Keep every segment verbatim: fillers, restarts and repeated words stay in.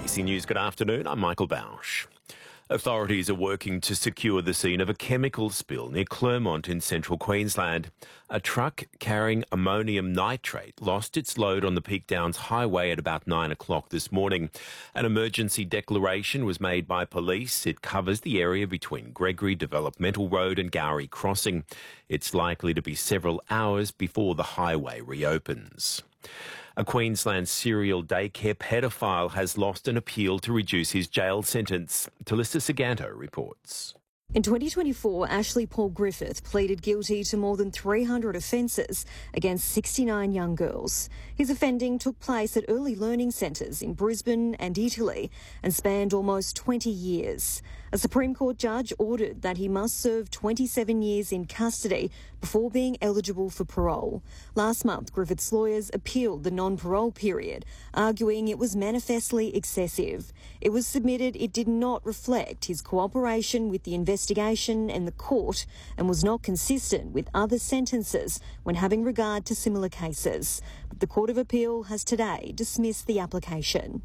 C News, good afternoon. I'm Michael Bausch. Authorities are working to secure the scene of a chemical spill near Clermont in central Queensland. A truck carrying ammonium nitrate lost its load on the Peak Downs Highway at about nine o'clock this morning. An emergency declaration was made by police. It covers the area between Gregory Developmental Road and Gowrie Crossing. It's likely to be several hours before the highway reopens. A Queensland serial daycare pedophile has lost an appeal to reduce his jail sentence. Talissa Saganto reports. In twenty twenty-four, Ashley Paul Griffith pleaded guilty to more than three hundred offences against sixty-nine young girls. His offending took place at early learning centres in Brisbane and Italy and spanned almost twenty years. A Supreme Court judge ordered that he must serve twenty-seven years in custody before being eligible for parole. Last month, Griffith's lawyers appealed the non-parole period, arguing it was manifestly excessive. It was submitted it did not reflect his cooperation with the investigation and the court and was not consistent with other sentences when having regard to similar cases. But the Court of Appeal has today dismissed the application.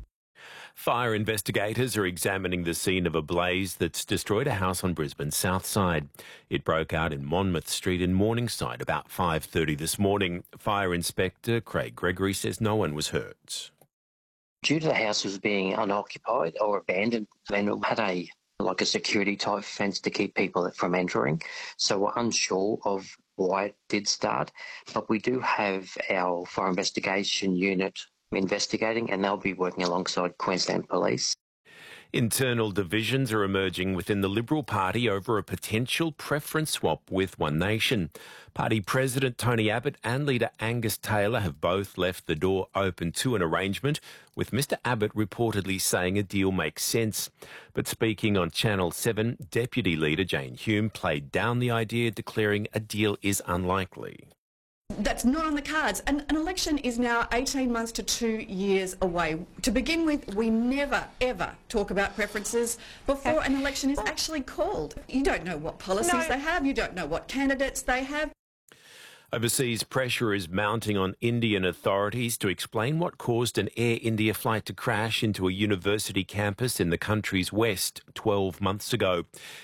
Fire investigators are examining the scene of a blaze that's destroyed a house on Brisbane's south side. It broke out in Monmouth Street in Morningside about five thirty this morning. Fire Inspector Craig Gregory says no one was hurt. Due to the house was being unoccupied or abandoned, then it had a like a security type fence to keep people from entering. So we're unsure of why it did start, but we do have our fire investigation unit investigating, and they'll be working alongside Queensland Police. Internal divisions are emerging within the Liberal Party over a potential preference swap with One Nation. Party President Tony Abbott and leader Angus Taylor have both left the door open to an arrangement, with Mr Abbott reportedly saying a deal makes sense. But speaking on Channel seven, Deputy Leader Jane Hume played down the idea, declaring a deal is unlikely. That's not on the cards. An, an election is now eighteen months to two years away. To begin with, we never, ever talk about preferences before an election is actually called. You don't know what policies No. they have. You don't know what candidates they have. Overseas pressure is mounting on Indian authorities to explain what caused an Air India flight to crash into a university campus in the country's west twelve months ago.